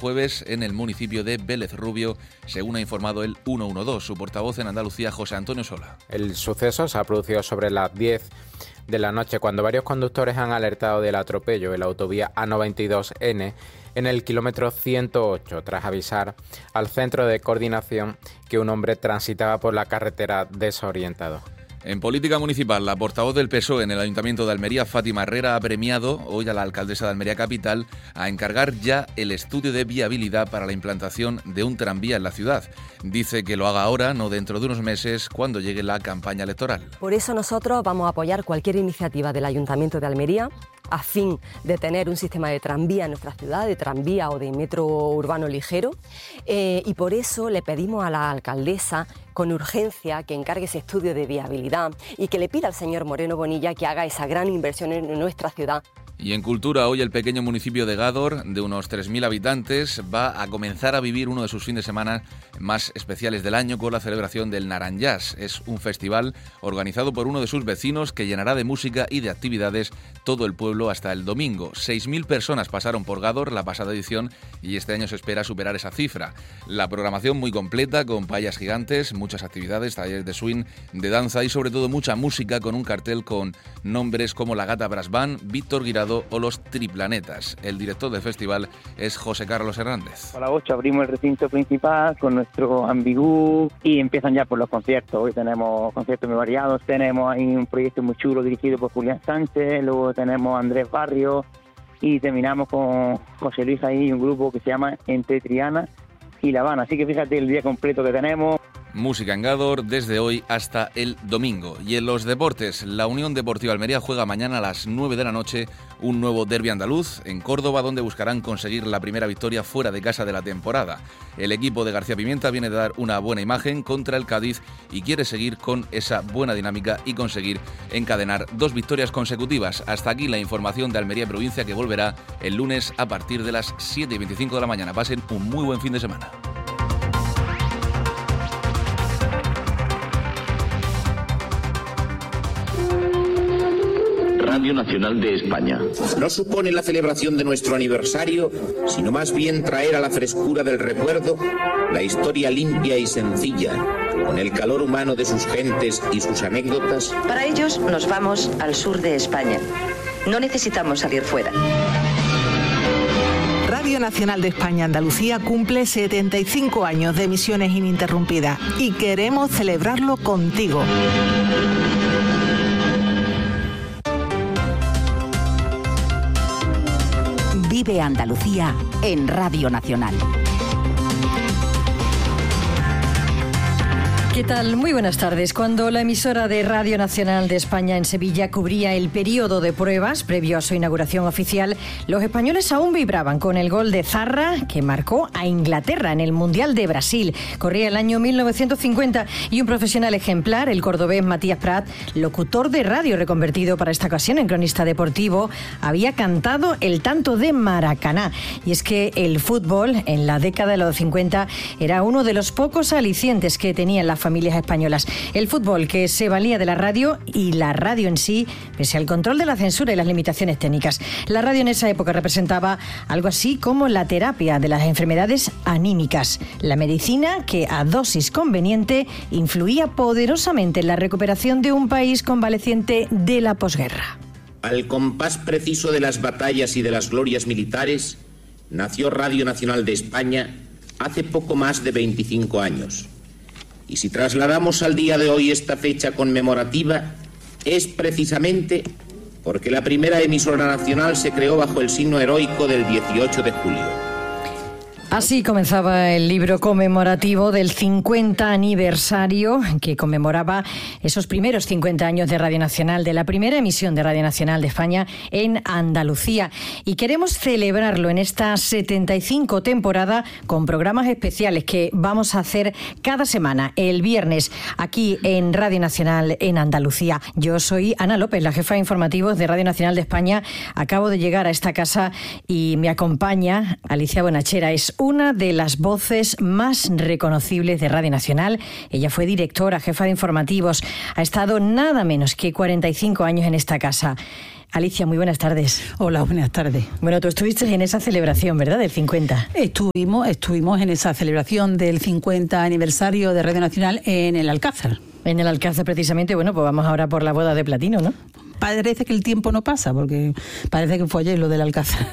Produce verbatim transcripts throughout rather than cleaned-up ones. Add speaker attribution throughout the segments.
Speaker 1: jueves en el municipio de Vélez Rubio, según ha informado el ciento doce. Su portavoz en Andalucía, José Antonio Sola.
Speaker 2: El suceso se ha producido sobre las diez de la noche, cuando varios conductores han alertado del atropello en la autovía A noventa y dos ene en el kilómetro ciento ocho, tras avisar al centro de coordinación que un hombre transitaba por la carretera desorientado.
Speaker 1: En política municipal, la portavoz del P S O E en el Ayuntamiento de Almería, Fátima Herrera, ha premiado hoy a la alcaldesa de Almería Capital a encargar ya el estudio de viabilidad para la implantación de un tranvía en la ciudad. Dice que lo haga ahora, no dentro de unos meses, cuando llegue la campaña electoral.
Speaker 3: Por eso nosotros vamos a apoyar cualquier iniciativa del Ayuntamiento de Almería a fin de tener un sistema de tranvía en nuestra ciudad, de tranvía o de metro urbano ligero, eh, y por eso le pedimos a la alcaldesa con urgencia que encargue ese estudio de viabilidad y que le pida al señor Moreno Bonilla que haga esa gran inversión en nuestra ciudad.
Speaker 1: Y en cultura, hoy el pequeño municipio de Gádor, de unos tres mil habitantes, va a comenzar a vivir uno de sus fines de semana más especiales del año con la celebración del Naranjás. Es un festival organizado por uno de sus vecinos que llenará de música y de actividades todo el pueblo hasta el domingo. seis mil personas pasaron por Gádor la pasada edición y este año se espera superar esa cifra. La programación muy completa, con payas gigantes, muchas actividades, talleres de swing, de danza y sobre todo mucha música, con un cartel con nombres como La Gata Brass Band, Víctor Guirado o Los Triplanetas. El director del festival es José Carlos Hernández.
Speaker 4: A las ocho abrimos el recinto principal con nuestro ambigú y empiezan ya por los conciertos. Hoy tenemos conciertos muy variados, tenemos ahí un proyecto muy chulo dirigido por Julián Sánchez, luego tenemos a Andrés Barrio y terminamos con José Luis ahí y un grupo que se llama Entre Triana y La Habana. Así que fíjate el día completo que tenemos.
Speaker 1: Música en Gádor desde hoy hasta el domingo. Y en los deportes, la Unión Deportiva Almería juega mañana a las nueve de la noche un nuevo derbi andaluz en Córdoba, donde buscarán conseguir la primera victoria fuera de casa de la temporada. El equipo de García Pimienta viene de dar una buena imagen contra el Cádiz y quiere seguir con esa buena dinámica y conseguir encadenar dos victorias consecutivas. Hasta aquí la información de Almería Provincia, que volverá el lunes a partir de las siete y veinticinco de la mañana. Pasen un muy buen fin de semana.
Speaker 5: Radio Nacional de España.
Speaker 6: No supone la celebración de nuestro aniversario, sino más bien traer a la frescura del recuerdo la historia limpia y sencilla, con el calor humano de sus gentes y sus anécdotas.
Speaker 7: Para ellos nos vamos al sur de España. No necesitamos salir fuera.
Speaker 8: Radio Nacional de España Andalucía cumple setenta y cinco años de emisiones ininterrumpidas y queremos celebrarlo contigo.
Speaker 9: Vive Andalucía en Radio Nacional.
Speaker 10: ¿Qué tal? Muy buenas tardes. Cuando la emisora de Radio Nacional de España en Sevilla cubría el periodo de pruebas previo a su inauguración oficial, los españoles aún vibraban con el gol de Zarra que marcó a Inglaterra en el Mundial de Brasil. Corría el año mil novecientos cincuenta y un profesional ejemplar, el cordobés Matías Prat, locutor de radio reconvertido para esta ocasión en cronista deportivo, había cantado el tanto de Maracaná. Y es que el fútbol en la década de los cincuenta era uno de los pocos alicientes que tenían las familias españolas. El fútbol que se valía de la radio y la radio en sí, pese al control de la censura y las limitaciones técnicas. La radio en esa época representaba algo así como la terapia de las enfermedades anímicas, la medicina que a dosis conveniente influía poderosamente en la recuperación de un país convaleciente de la posguerra.
Speaker 6: Al compás preciso de las batallas y de las glorias militares, nació Radio Nacional de España hace poco más de veinticinco años. Y si trasladamos al día de hoy esta fecha conmemorativa, es precisamente porque la primera emisora nacional se creó bajo el signo heroico del dieciocho de julio.
Speaker 10: Así comenzaba el libro conmemorativo del cincuenta aniversario, que conmemoraba esos primeros cincuenta años de Radio Nacional, de la primera emisión de Radio Nacional de España en Andalucía. Y queremos celebrarlo en esta setenta y cinco temporada con programas especiales que vamos a hacer cada semana, el viernes, aquí en Radio Nacional en Andalucía. Yo soy Ana López, la jefa de informativos de Radio Nacional de España. Acabo de llegar a esta casa y me acompaña Alicia Bonachera. Es una de las voces más reconocibles de Radio Nacional. Ella fue directora, jefa de informativos. Ha estado nada menos que cuarenta y cinco años en esta casa. Alicia, muy buenas tardes.
Speaker 11: Hola, buenas tardes.
Speaker 10: Bueno, tú estuviste en esa celebración, ¿verdad?, del cincuenta.
Speaker 11: Estuvimos, estuvimos en esa celebración del cincuenta aniversario de Radio Nacional en el Alcázar.
Speaker 10: En el Alcázar, precisamente. Bueno, pues vamos ahora por la boda de platino, ¿no?
Speaker 11: Parece que el tiempo no pasa, porque parece que fue ayer lo del Alcázar.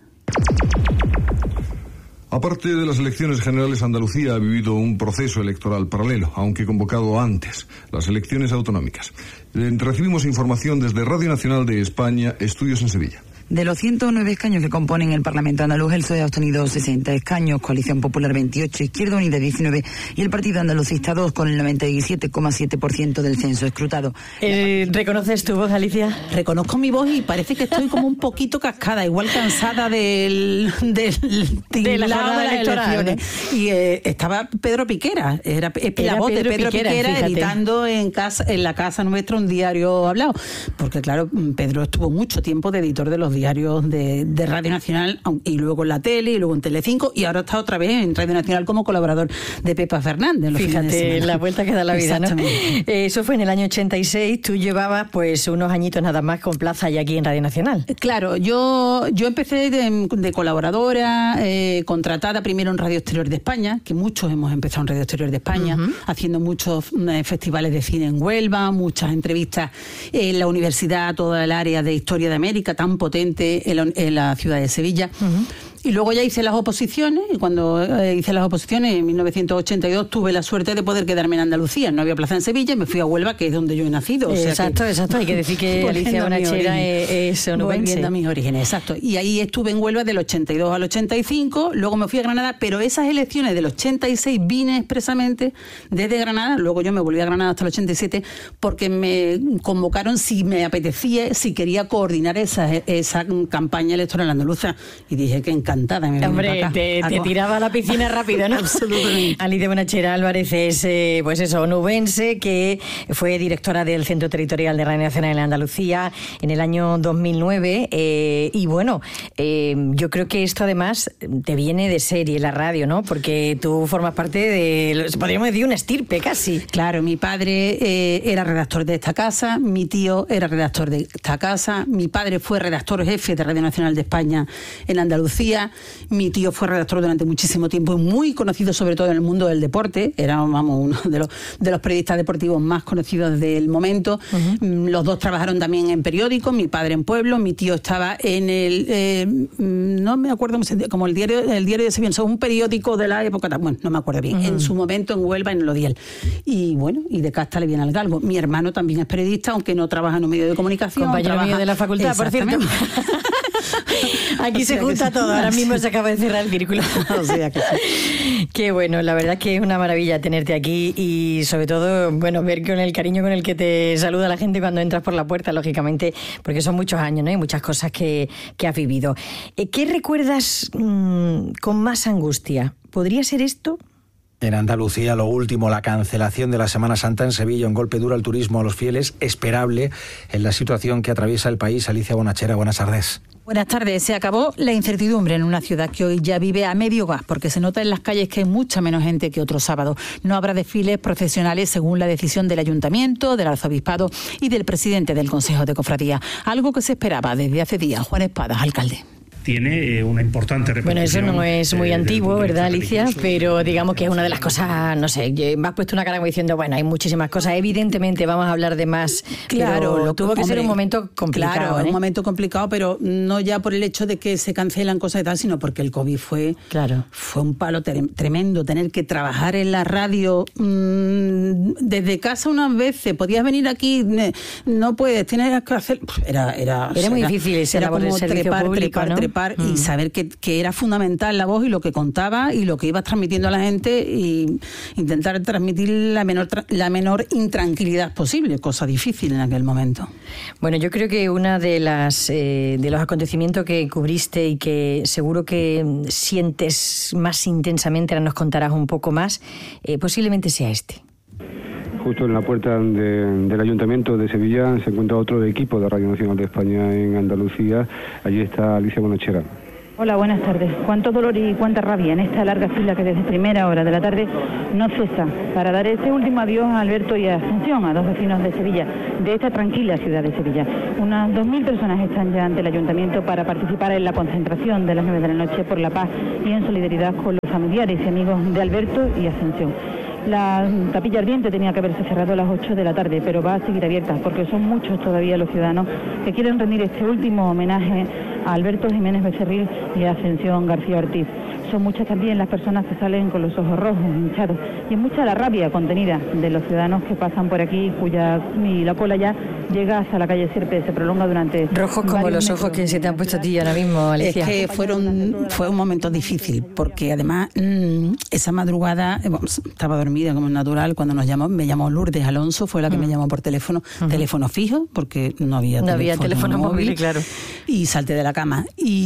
Speaker 12: Aparte de las elecciones generales, Andalucía ha vivido un proceso electoral paralelo, aunque convocado antes, las elecciones autonómicas. Recibimos información desde Radio Nacional de España, Estudios en Sevilla.
Speaker 13: De los ciento nueve escaños que componen el Parlamento andaluz, el P S O E ha obtenido sesenta escaños, Coalición Popular veintiocho, Izquierda Unida diecinueve y el Partido Andalucista dos, con el noventa y siete coma siete por ciento del censo escrutado.
Speaker 10: Eh, ¿Reconoces tu voz, Alicia?
Speaker 11: Reconozco mi voz y parece que estoy como un poquito cascada, igual cansada del, del
Speaker 10: de la jornada
Speaker 11: de las
Speaker 10: electoral.
Speaker 11: elecciones. Y eh, estaba Pedro Piquera, era, era la voz Pedro de Pedro Piquera, Piquera editando en, casa, en la casa nuestra un diario hablado. Porque claro, Pedro estuvo mucho tiempo de editor de los diarios de, de Radio Nacional, y luego en la tele, y luego en Telecinco, y ahora está otra vez en Radio Nacional como colaborador de Pepa Fernández.
Speaker 10: Fíjate la vuelta que da la vida, ¿no? Eh, eso fue en el año ochenta y seis, tú llevabas pues unos añitos nada más con plaza ya aquí en Radio Nacional.
Speaker 11: Claro, yo, yo empecé de, de colaboradora, eh, contratada primero en Radio Exterior de España, que muchos hemos empezado en Radio Exterior de España, uh-huh. haciendo muchos eh, festivales de cine en Huelva, muchas entrevistas en la universidad, toda el área de Historia de América, tan potente en la, en la ciudad de Sevilla. Uh-huh. Y luego ya hice las oposiciones, y cuando eh, hice las oposiciones en mil novecientos ochenta y dos tuve la suerte de poder quedarme en Andalucía. No había plaza en Sevilla y me fui a Huelva, que es donde yo he nacido. O sea
Speaker 10: exacto,
Speaker 11: que,
Speaker 10: exacto. Hay que decir que Alicia Bonachera es onubense.
Speaker 11: Volviendo a mis orígenes, exacto. Y ahí estuve en Huelva del ochenta y dos al ochenta y cinco, luego me fui a Granada, pero esas elecciones del ochenta y seis vine expresamente desde Granada, luego yo me volví a Granada hasta el ochenta y siete, porque me convocaron si me apetecía, si quería coordinar esa, esa campaña electoral andaluza. Y dije que encantada. Me
Speaker 10: Hombre, te, te tiraba a la piscina rápido, ¿no?
Speaker 11: Absolutamente.
Speaker 10: Alicia Bonachera Álvarez es, eh, pues eso, onubense, que fue directora del Centro Territorial de Radio Nacional en Andalucía en el año dos mil nueve. Eh, y bueno, eh, yo creo que esto además te viene de serie, la radio, ¿no? Porque tú formas parte de, podríamos decir, una estirpe casi.
Speaker 11: Claro, mi padre eh, era redactor de esta casa, mi tío era redactor de esta casa, mi padre fue redactor jefe de Radio Nacional de España en Andalucía. Mi tío fue redactor durante muchísimo tiempo, muy conocido sobre todo en el mundo del deporte, era, vamos, uno de los, de los periodistas deportivos más conocidos del momento. Uh-huh. Los dos trabajaron también en periódicos, mi padre en Pueblo, mi tío estaba en el, eh, no me acuerdo, como el diario, el diario de Sevilla, un periódico de la época, bueno, no me acuerdo bien, uh-huh. en su momento en Huelva, en el Odiel. Y bueno, y de casta le viene al galgo. Mi hermano también es periodista, aunque no trabaja en un medio de comunicación.
Speaker 10: Compañero
Speaker 11: trabaja,
Speaker 10: mío de la facultad, por cierto. Aquí o sea se junta todo, ahora mismo se acaba de cerrar el círculo. O sea que sí. Qué bueno, la verdad que es una maravilla tenerte aquí y sobre todo, bueno, ver con el cariño con el que te saluda la gente cuando entras por la puerta, lógicamente, porque son muchos años, ¿no? Y muchas cosas que, que has vivido. ¿Qué recuerdas mmm, con más angustia? ¿Podría ser esto?
Speaker 14: En Andalucía, lo último, la cancelación de la Semana Santa en Sevilla, un golpe duro al turismo, a los fieles, esperable en la situación que atraviesa el país. Alicia Bonachera, buenas tardes.
Speaker 11: Buenas tardes. Se acabó la incertidumbre en una ciudad que hoy ya vive a medio gas, porque se nota en las calles que hay mucha menos gente que otro sábado. No habrá desfiles procesionales según la decisión del Ayuntamiento, del Arzobispado y del presidente del Consejo de Cofradía. Algo que se esperaba desde hace días. Juan Espadas, alcalde.
Speaker 15: Tiene eh, una importante repercusión.
Speaker 10: Bueno, eso no es muy eh, antiguo, ¿verdad, Alicia? Pero digamos que es una de las cosas, no sé, me has puesto una cara como diciendo, bueno, hay muchísimas cosas, evidentemente vamos a hablar de más,
Speaker 11: claro,
Speaker 10: pero lo tuvo que hombre, ser un momento complicado.
Speaker 11: Claro,
Speaker 10: ¿eh?
Speaker 11: un momento complicado, pero no ya por el hecho de que se cancelan cosas y tal, sino porque el COVID fue,
Speaker 10: claro.
Speaker 11: fue un palo tremendo, tener que trabajar en la radio mmm, desde casa unas veces, podías venir aquí, no puedes, tienes que hacer... Era, era,
Speaker 10: era muy era, difícil ese
Speaker 11: era
Speaker 10: labor
Speaker 11: como
Speaker 10: del servicio
Speaker 11: trepar,
Speaker 10: público,
Speaker 11: trepar,
Speaker 10: ¿no?
Speaker 11: trepar, y mm. saber que, que era fundamental la voz y lo que contaba y lo que ibas transmitiendo a la gente y intentar transmitir la menor la menor intranquilidad posible, cosa difícil en aquel momento.
Speaker 10: Bueno, yo creo que una de las eh, de los acontecimientos que cubriste y que seguro que sientes más intensamente, ahora nos contarás un poco más, eh, posiblemente sea este.
Speaker 16: Justo en la puerta de, del Ayuntamiento de Sevilla se encuentra otro equipo de Radio Nacional de España en Andalucía. Allí está Alicia Bonachera.
Speaker 17: Hola, buenas tardes. Cuánto dolor y cuánta rabia en esta larga fila que desde primera hora de la tarde no cesa para dar ese último adiós a Alberto y a Asunción, a dos vecinos de Sevilla, de esta tranquila ciudad de Sevilla. Unas dos mil personas están ya ante el ayuntamiento para participar en la concentración de las nueve de la noche por la paz y en solidaridad con los familiares y amigos de Alberto y Asunción. La Capilla Ardiente tenía que haberse cerrado a las ocho de la tarde, pero va a seguir abierta porque son muchos todavía los ciudadanos que quieren rendir este último homenaje a Alberto Jiménez Becerril y a Ascensión García Ortiz. Son muchas también las personas que salen con los ojos rojos, hinchados, y es mucha la rabia contenida de los ciudadanos que pasan por aquí, cuya y la cola ya llega hasta la calle Sierpe, se prolonga durante...
Speaker 10: Rojos como los ojos que se te han puesto a ti ahora mismo, Alicia.
Speaker 11: Es que fueron, fue un momento difícil, porque además mmm, esa madrugada, eh, estaba dormida como es natural, cuando nos llamó, me llamó Lourdes Alonso, fue la que mm. me llamó por teléfono, uh-huh. teléfono fijo, porque no había
Speaker 10: no
Speaker 11: teléfono,
Speaker 10: había teléfono móvil, móvil, claro.
Speaker 11: Y salté de la cama.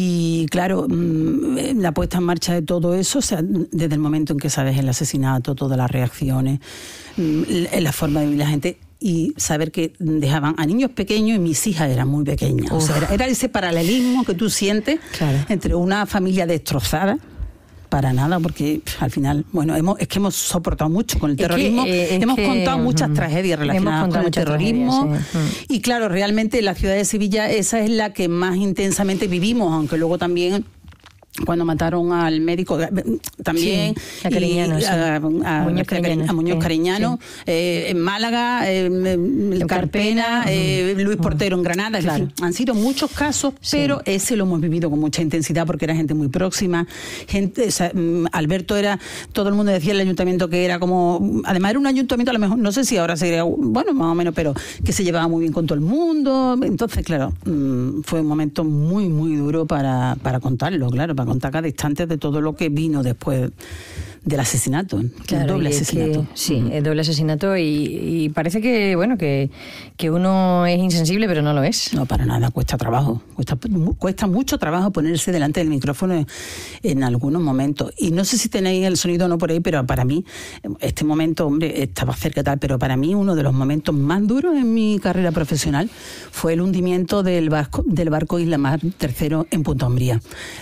Speaker 11: Y claro, mmm, la puesta en marcha de todo eso, o sea, desde el momento en que sabes el asesinato, todas las reacciones, mmm, la forma de vivir la gente... y saber que dejaban a niños pequeños y mis hijas eran muy pequeñas. Uf. O sea, era, era ese paralelismo que tú sientes claro. entre una familia destrozada, para nada, porque al final, bueno, hemos, es que hemos soportado mucho con el terrorismo,
Speaker 10: es que, eh,
Speaker 11: hemos
Speaker 10: es
Speaker 11: contado
Speaker 10: que,
Speaker 11: muchas
Speaker 10: uh,
Speaker 11: tragedias relacionadas con el terrorismo, sí. y claro, realmente la ciudad de Sevilla esa es la que más intensamente vivimos, aunque luego también... cuando mataron al médico también
Speaker 10: sí, a Cariñano,
Speaker 11: y,
Speaker 10: sí.
Speaker 11: a, a,
Speaker 10: Muñoz Cariñano,
Speaker 11: a Muñoz
Speaker 10: sí,
Speaker 11: Cariñano sí. eh, en Málaga, eh, en Carpena, eh, Luis Portero en Granada, claro. en fin, han sido muchos casos, sí. pero ese lo hemos vivido con mucha intensidad porque era gente muy próxima, gente, o sea, Alberto era, todo el mundo decía el ayuntamiento que era como, además era un ayuntamiento a lo mejor, no sé si ahora sería, bueno, más o menos, pero que se llevaba muy bien con todo el mundo, entonces claro, fue un momento muy muy duro para, para contarlo, claro, para contar cada instante de todo lo que vino después del asesinato,
Speaker 10: claro,
Speaker 11: el doble asesinato.
Speaker 10: Que, sí, uh-huh. el doble asesinato y, y parece que, bueno, que, que uno es insensible, pero no lo es.
Speaker 11: No, para nada, cuesta trabajo, cuesta, cuesta mucho trabajo ponerse delante del micrófono en, en algunos momentos. Y no sé si tenéis el sonido o no por ahí, pero para mí, este momento, hombre, estaba cerca tal, pero para mí uno de los momentos más duros en mi carrera profesional fue el hundimiento del barco, del barco Isla Mar tercero en Punta Umbría.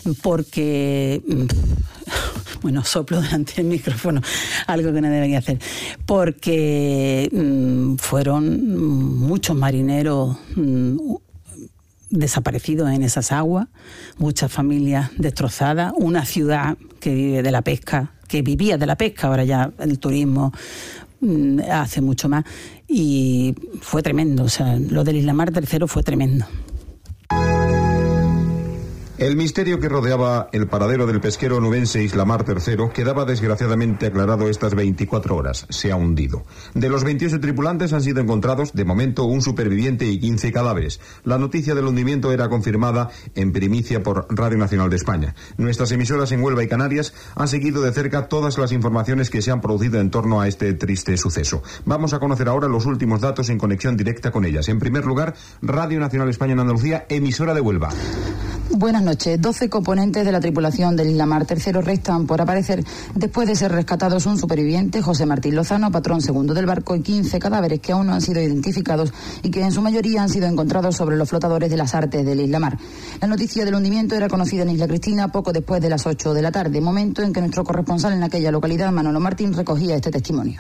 Speaker 11: Porque, bueno, soplo delante del micrófono, algo que no debería hacer, porque mmm, fueron muchos marineros mmm, desaparecidos en esas aguas, muchas familias destrozadas, una ciudad que vive de la pesca, que vivía de la pesca, ahora ya el turismo mmm, hace mucho más, y fue tremendo, o sea, lo del Isla Mar tercero fue tremendo.
Speaker 18: El misterio que rodeaba el paradero del pesquero onubense Isla Mar tercero quedaba desgraciadamente aclarado estas veinticuatro horas. Se ha hundido. De los veintiocho tripulantes han sido encontrados, de momento, un superviviente y quince cadáveres. La noticia del hundimiento era confirmada en primicia por Radio Nacional de España. Nuestras emisoras en Huelva y Canarias han seguido de cerca todas las informaciones que se han producido en torno a este triste suceso. Vamos a conocer ahora los últimos datos en conexión directa con ellas. En primer lugar, Radio Nacional de España en Andalucía, emisora de Huelva.
Speaker 13: Buenas noches. doce componentes de la tripulación del Isla Mar tercero restan por aparecer después de ser rescatados un superviviente, José Martín Lozano, patrón segundo del barco, y quince cadáveres que aún no han sido identificados y que en su mayoría han sido encontrados sobre los flotadores de las Artes del Isla Mar. La noticia del hundimiento era conocida en Isla Cristina poco después de las ocho de la tarde, momento en que nuestro corresponsal en aquella localidad, Manolo Martín, recogía este testimonio.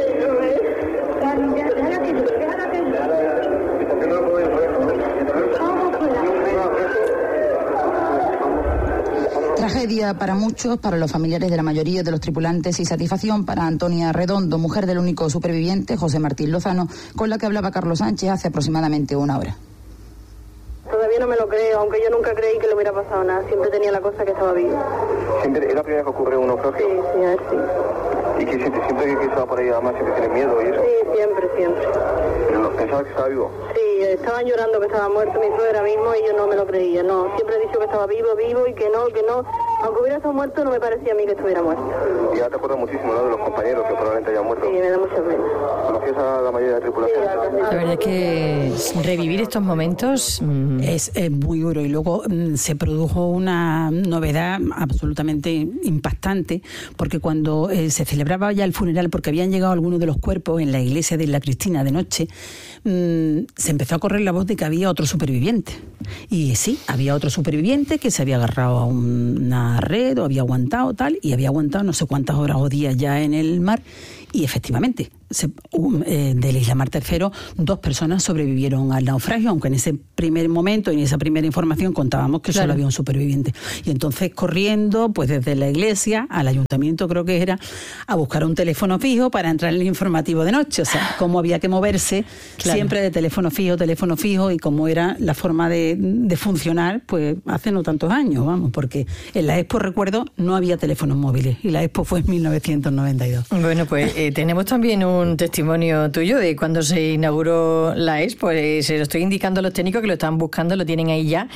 Speaker 13: Tragedia para muchos, para los familiares de la mayoría de los tripulantes y satisfacción para Antonia Redondo, mujer del único superviviente, José Martín Lozano, con la que hablaba Carlos Sánchez hace aproximadamente una hora.
Speaker 19: Todavía no me lo creo, aunque yo nunca creí que le hubiera pasado nada, siempre tenía la cosa que estaba viva.
Speaker 20: ¿Siempre es la primera vez que ocurre un naufragio?
Speaker 19: Sí, sí, a ver, sí.
Speaker 20: ¿Y que siempre, siempre que estaba por ahí además siempre tiene miedo y eso?
Speaker 19: Sí, siempre, siempre.
Speaker 20: ¿Pero pensaba que estaba vivo?
Speaker 19: Sí, estaban llorando que estaba muerto mi suegra mismo y yo no me lo creía, no. Siempre he dicho que estaba vivo, vivo y que no, que no. Aunque hubiera estado muerto, no me parecía a mí que estuviera muerto.
Speaker 20: Y ya te acuerdas muchísimo, ¿no?, de los compañeros que probablemente hayan muerto.
Speaker 19: Sí, me da mucha pena.
Speaker 20: ¿Conocías a la mayoría de la tripulación?
Speaker 19: Sí,
Speaker 10: la verdad es que revivir estos momentos
Speaker 11: mmm... es, es muy duro. Y luego mmm, se produjo una novedad absolutamente impactante, porque cuando eh, se celebraba ya el funeral, porque habían llegado algunos de los cuerpos en la iglesia de la Cristina de noche, mmm, se empezó a correr la voz de que había otro superviviente. Y sí, había otro superviviente que se había agarrado a una red o había aguantado tal, y había aguantado no sé cuántas horas o días ya en el mar, y efectivamente se, um, eh, de la Isla Mar tercero dos personas sobrevivieron al naufragio, aunque en ese primer momento, en esa primera información contábamos que claro, solo había un superviviente. Y entonces corriendo pues desde la iglesia al ayuntamiento, creo que era, a buscar un teléfono fijo para entrar en el informativo de noche, o sea, cómo había que moverse claro, siempre de teléfono fijo, teléfono fijo, y cómo era la forma de, de funcionar pues hace no tantos años, vamos, porque en la Expo, recuerdo, no había teléfonos móviles, y la Expo fue en mil novecientos noventa y dos.
Speaker 10: Bueno, pues eh, tenemos también un testimonio tuyo de cuando se inauguró la Expo. Eh, se lo estoy indicando a los técnicos que lo están buscando, lo tienen ahí ya.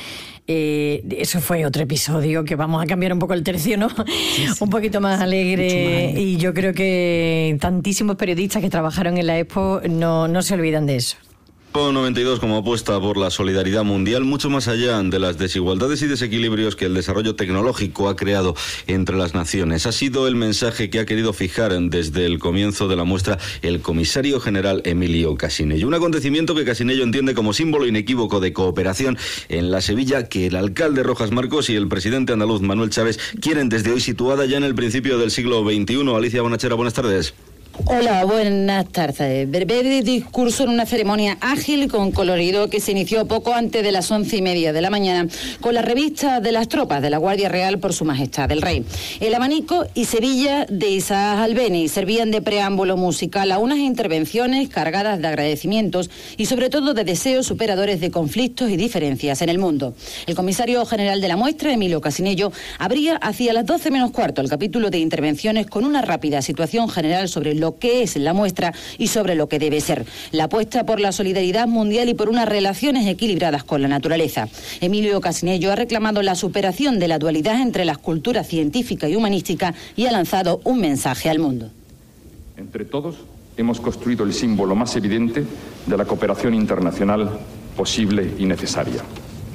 Speaker 10: Eh, eso fue otro episodio que vamos a cambiar un poco el tercio, ¿no? Sí, sí. Un poquito más alegre, más alegre. Y yo creo que tantísimos periodistas que trabajaron en la Expo no, no se olvidan de eso.
Speaker 21: noventa y dos como apuesta por la solidaridad mundial, mucho más allá de las desigualdades y desequilibrios que el desarrollo tecnológico ha creado entre las naciones. Ha sido el mensaje que ha querido fijar desde el comienzo de la muestra el comisario general Emilio Casinello. Un acontecimiento que Casinello entiende como símbolo inequívoco de cooperación en la Sevilla que el alcalde Rojas Marcos y el presidente andaluz Manuel Chávez quieren desde hoy, situada ya en el principio del siglo veintiuno. Alicia Bonachera, buenas tardes.
Speaker 22: Hola, buenas tardes. Breve discurso en una ceremonia ágil con colorido que se inició poco antes de las once y media de la mañana con la revista de las tropas de la Guardia Real por Su Majestad el Rey. El abanico y Sevilla de Isaac Albeni servían de preámbulo musical a unas intervenciones cargadas de agradecimientos y sobre todo de deseos superadores de conflictos y diferencias en el mundo. El comisario general de la muestra, Emilio Casinello, abría hacia las doce menos cuarto el capítulo de intervenciones con una rápida situación general sobre lo que es la muestra y sobre lo que debe ser. La apuesta por la solidaridad mundial y por unas relaciones equilibradas con la naturaleza. Emilio Casinello ha reclamado la superación de la dualidad entre las culturas científica y humanística y ha lanzado un mensaje al mundo.
Speaker 23: Entre todos hemos construido el símbolo más evidente de la cooperación internacional posible y necesaria.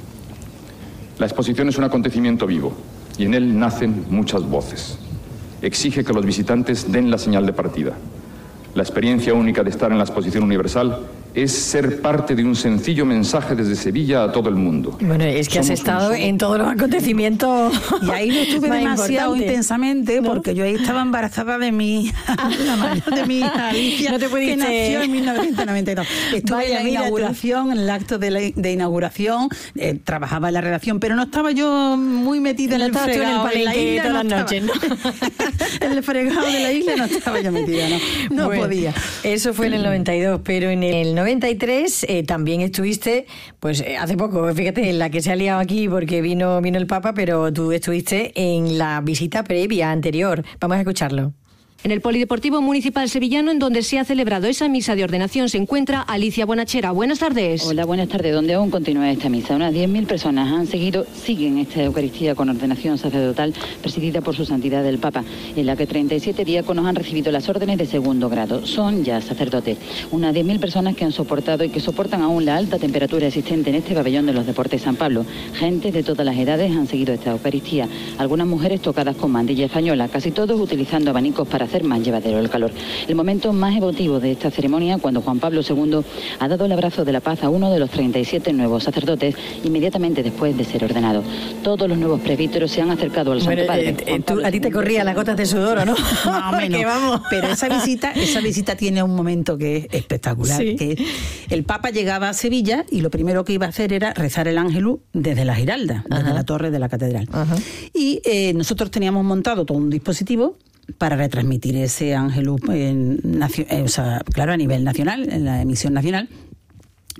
Speaker 23: La exposición es un acontecimiento vivo y en él nacen muchas voces. Exige que los visitantes den la señal de partida. La experiencia única de estar en la exposición universal es ser parte de un sencillo mensaje desde Sevilla a todo el mundo.
Speaker 10: Bueno, es que Somos has estado en todos los acontecimientos.
Speaker 11: Y ahí no estuve demasiado intensamente, ¿no? Porque yo ahí estaba embarazada de mi la mayor de mi hija Alicia, no te pudiste... que nació en mil novecientos noventa y dos. Estuve Vaya, en la inauguración, en el acto de, la, de inauguración, eh, trabajaba en la redacción, pero no estaba yo muy metida no en el fregado en el de la isla. Todas no las noches, ¿no? En el fregado de la isla no estaba yo metida, no, no
Speaker 10: bueno,
Speaker 11: podía.
Speaker 10: Eso fue en el noventa y dos, pero en el noventa y tres eh, también estuviste, pues eh, hace poco, fíjate, en la que se ha liado aquí porque vino, vino el Papa, pero tú estuviste en la visita previa, anterior. Vamos a escucharlo.
Speaker 24: En el Polideportivo Municipal Sevillano, en donde se ha celebrado esa misa de ordenación, se encuentra Alicia Bonachera. Buenas tardes.
Speaker 22: Hola, buenas tardes. Donde aún continúa esta misa. Unas diez mil personas han seguido, siguen esta Eucaristía con ordenación sacerdotal presidida por su santidad el Papa, en la que treinta y siete diáconos han recibido las órdenes de segundo grado. Son ya sacerdotes. Unas diez mil personas que han soportado y que soportan aún la alta temperatura existente en este pabellón de los Deportes San Pablo. Gente de todas las edades han seguido esta Eucaristía. Algunas mujeres tocadas con mantilla española, casi todos utilizando abanicos para hacer más llevadero el calor. El momento más emotivo de esta ceremonia, cuando Juan Pablo segundo ha dado el abrazo de la paz a uno de los treinta y siete nuevos sacerdotes inmediatamente después de ser ordenado. Todos los nuevos presbíteros se han acercado al
Speaker 10: bueno,
Speaker 22: Santo Padre.
Speaker 10: Eh, eh, tú, a ti te corrían las gotas de sudor, ¿o no?
Speaker 11: Más o menos. Vamos. Pero esa visita, esa visita tiene un momento que es espectacular, sí. Que el Papa llegaba a Sevilla y lo primero que iba a hacer era rezar el Ángelus desde la Giralda, desde Ajá. la torre de la catedral. Ajá. Y eh, nosotros teníamos montado todo un dispositivo para retransmitir ese Ángelus en, eh, o sea, claro, a nivel nacional, en la emisión nacional.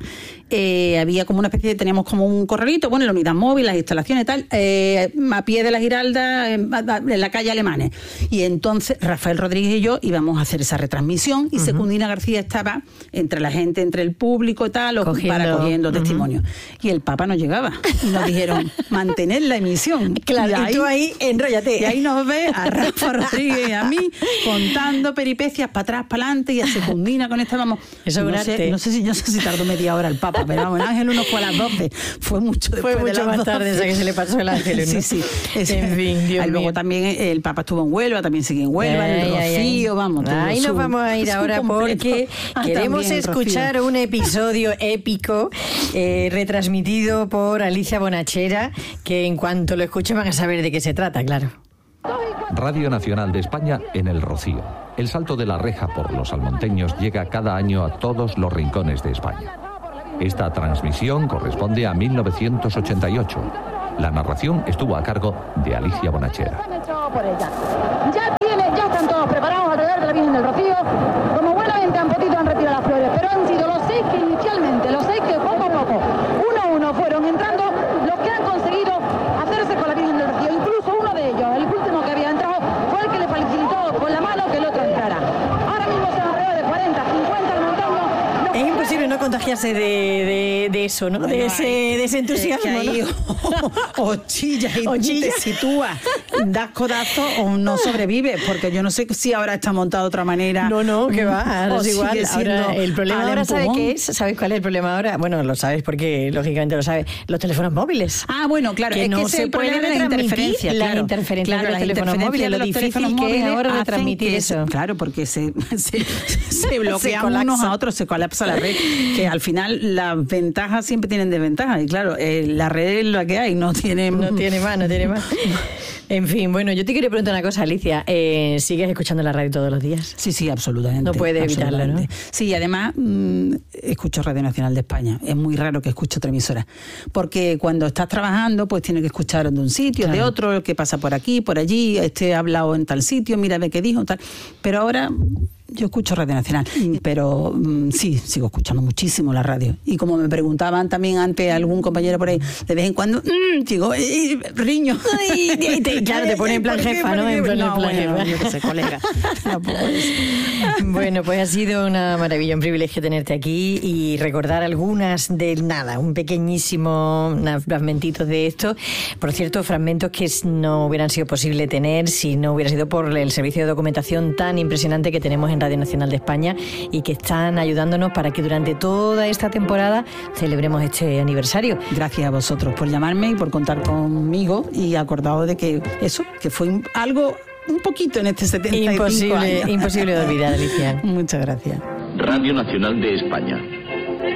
Speaker 11: eh, había como una especie de, teníamos como un corralito, bueno, la unidad móvil, las instalaciones y tal, eh, a pie de la Giralda, en, en la calle Alemanes. Y entonces Rafael Rodríguez y yo íbamos a hacer esa retransmisión y uh-huh. Secundina García estaba entre la gente, entre el público y tal, cogiendo, para cogiendo uh-huh. testimonio. Y el Papa no llegaba. Y nos dijeron, mantener la emisión.
Speaker 10: Claro, y, ahí, y tú ahí, enróllate.
Speaker 11: Y ahí nos ve a Rafa Rodríguez y a mí contando peripecias para atrás, para adelante, y a Secundina con esta, vamos.
Speaker 10: Eso
Speaker 11: no
Speaker 10: es
Speaker 11: sé, no sé si, no sé si tardó media hora el Papa, pero vamos, el Ángel uno fue a las doce. Fue mucho después
Speaker 10: fue mucho
Speaker 11: de las
Speaker 10: más tarde esa que se le pasó el Ángel, ¿no?
Speaker 11: Sí, sí. Ese,
Speaker 10: en fin, Dios
Speaker 11: Luego
Speaker 10: mío.
Speaker 11: también el Papa estuvo en Huelva, también sigue en Huelva, ay, en el
Speaker 10: ay,
Speaker 11: Rocío,
Speaker 10: ay.
Speaker 11: vamos.
Speaker 10: Ahí nos vamos a ir ahora porque ah, queremos escuchar Rocío. Un episodio épico eh, retransmitido por Alicia Bonachera, que en cuanto lo escuchen van a saber de qué se trata, claro.
Speaker 1: Radio Nacional de España en el Rocío. El salto de la reja por los almonteños llega cada año a todos los rincones de España. Esta transmisión corresponde a mil novecientos ochenta y ocho. La narración estuvo a cargo de Alicia Bonachera.
Speaker 2: Ya, tiene, ya están todos preparados alrededor de la Virgen del Rocío. Como buenamente han podido, han retirado las flores, pero han sido los seis que inicialmente, los seis que poco a poco, uno a uno, fueron entrando, los que han conseguido hacerse con la Virgen del Rocío. Incluso uno de ellos, el último que había entrado, fue el que le facilitó con la mano que el otro entrara. Ahora mismo son alrededor de cuarenta, cincuenta almonteños.
Speaker 10: Es imposible no contagiarse de, de, de eso, ¿no? Bueno, de, ese, de ese entusiasmo,
Speaker 11: es que ahí,
Speaker 10: ¿no?
Speaker 11: O, o chillas y
Speaker 10: o chilla.
Speaker 11: te sitúas, das codazo o no sobrevives, porque yo no sé si ahora está montado de otra manera.
Speaker 10: No, no, que va, ahora
Speaker 11: o
Speaker 10: es igual. Ahora, el problema ahora, ¿sabes qué es? ¿Sabes cuál es el problema ahora? Bueno, lo sabes porque lógicamente lo sabes. Los teléfonos móviles.
Speaker 11: Ah, bueno, claro.
Speaker 10: Que
Speaker 11: es
Speaker 10: no
Speaker 11: que
Speaker 10: se puede
Speaker 11: de la interferencia.
Speaker 10: Las
Speaker 11: claro,
Speaker 10: interferencias
Speaker 11: claro,
Speaker 10: de los teléfonos móviles, lo difícil que es ahora retransmitir eso.
Speaker 11: Claro, porque se, se, se bloquean se unos a otros, se colapsa la red, que al final las ventajas siempre tienen desventajas. Y claro, eh, la red es la que hay, no tiene...
Speaker 10: No tiene más, no tiene más. En fin, bueno, yo te quería preguntar una cosa, Alicia. Eh, ¿Sigues escuchando la radio todos los días?
Speaker 11: Sí, sí, absolutamente.
Speaker 10: No puedes evitarlo, ¿no?
Speaker 11: Sí, además mmm, escucho Radio Nacional de España. Es muy raro que escuche otra emisora. Porque cuando estás trabajando, pues tienes que escuchar de un sitio, claro, de otro, qué pasa por aquí, por allí, este ha hablado en tal sitio, mira ve qué dijo, tal. Pero ahora... Yo escucho Radio Nacional, pero mm, sí, sigo escuchando muchísimo la radio. Y como me preguntaban también antes algún compañero por ahí, de vez en cuando, mmm, digo, eh, riño.
Speaker 10: Ay, y te, claro, te pone en plan jefa, ¿no? En plan,
Speaker 11: no,
Speaker 10: en plan
Speaker 11: bueno,
Speaker 10: jefa.
Speaker 11: yo qué sé, colega. No, pues.
Speaker 10: Bueno, pues ha sido una maravilla, un privilegio tenerte aquí y recordar algunas de nada, un pequeñísimo fragmentito de esto. Por cierto, fragmentos que no hubieran sido posible tener si no hubiera sido por el servicio de documentación tan impresionante que tenemos en Radio Nacional de España y que están ayudándonos para que durante toda esta temporada celebremos este aniversario.
Speaker 11: Gracias a vosotros por llamarme y por contar conmigo y acordaos de que eso, que fue un, algo un poquito en este setenta y cinco
Speaker 10: imposible,
Speaker 11: años.
Speaker 10: Imposible de olvidar, Alicia.
Speaker 11: Muchas gracias.
Speaker 5: Radio Nacional de España.